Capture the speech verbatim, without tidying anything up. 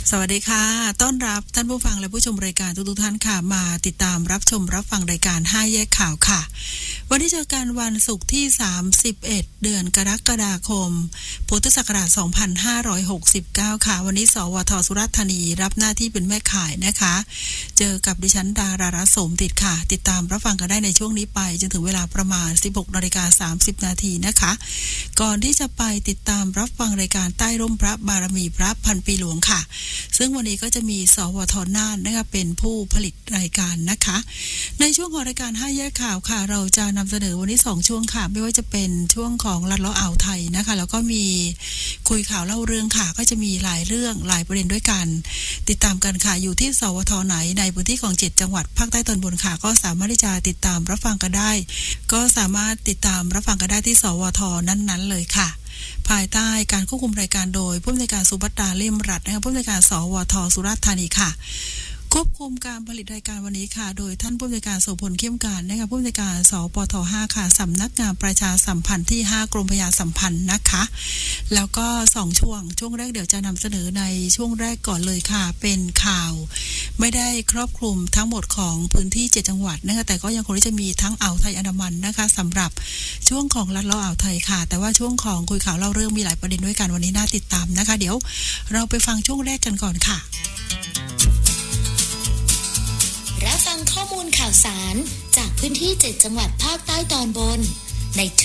สวัสดีค่ะต้อนรับท่านผู้ฟังและผู้ชมรายการทุกๆท่านค่ะมาติดตามรับชมรับฟังรายการห้าแยกข่าวค่ะวันนี้เจอกันวันศุกร์ที่สามสิบเอ็ดเดือนกรกฎาคมพุทธศักราชสองพันห้าร้อยหกสิบเก้าค่ะวันนี้สวทสุราษฎร์ธานีรับหน้าที่เป็นแม่ข่ายนะคะเจอกับดิฉันดารารัตน์สมติดค่ะติดตามรับฟังกันได้ในช่วงนี้ไปจนถึงเวลาประมาณ สิบหกนาฬิกาสามสิบนาทีนะคะก่อนที่จะไปติดตามรับฟังรายการใต้ร่มพระบารมีพระพันปีหลวงค่ะซึ่งวันนี้ก็จะมีสวทน่านนะคะเป็นผู้ผลิตรายการนะคะในช่วงของรายการห้าแยกข่าวค่ะเราจะนำเสนอวันนี้สองช่วงค่ะไม่ว่าจะเป็นช่วงของลัดเลาะอ่าวไทยนะคะแล้วก็มีคุยข่าวเล่าเรื่องค่ะก็จะมีหลายเรื่องหลายประเด็นด้วยกันติดตามกันค่ะอยู่ที่สวทไหนในพื้นที่ของเจ็ดจังหวัดภาคใต้ตอนบนค่ะก็สามารถที่จะติดตามรับฟังกันได้ก็สามารถติดตามรับฟังกันได้ที่สวทนั้นๆเลยค่ะภายใต้การควบคุมรายการโดยผู้อำนวยการสุภัตตาเลี่ยมรัตน์นะคะผู้อำนวยการสวทสุราษฎร์ธานีค่ะควบคุมการผลิตรายการวันนี้ค่ะโดยท่านผู้อำนวยการโสพลเข้มการนะคะผู้อำนวยการสปทห้าค่ะสำนักงานประชาสัมพันธ์ที่ห้ากรมประชาสัมพันธ์นะคะแล้วก็สองช่วงช่วงแรกเดี๋ยวจะนำเสนอในช่วงแรกก่อนเลยค่ะเป็นข่าวไม่ได้ครอบคลุมทั้งหมดของพื้นที่เจ็ดจังหวัดนะคะแต่ก็ยังคงที่จะมีทั้งอ่าวไทยอันดามันนะคะสำหรับช่วงของลัดเลาะอ่าวไทยค่ะแต่ว่าช่วงของคุยข่าวเล่าเรื่องมีหลายประเด็นด้วยกันวันนี้น่าติดตามนะคะเดี๋ยวเราไปฟังช่วงแรกกันก่อนค่ะรับฟังข้อมูลข่าวสารจากพื้นที่เจ็ดจังหวัดภาคใต้ตอนบนใน